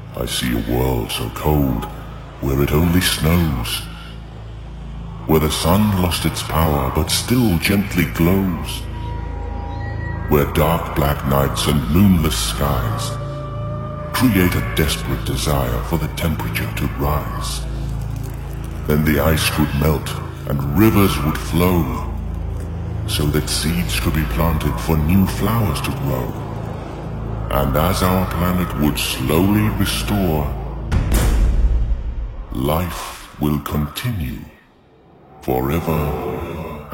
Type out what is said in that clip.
I see a world so cold, where it only snows, where the sun lost its power but still gently glows, where dark black nights and moonless skies create a desperate desire for the temperature to rise. Then the ice would melt and rivers would flow, so that seeds could be planted for new flowers to grow. And as our planet would slowly restore, life will continue forever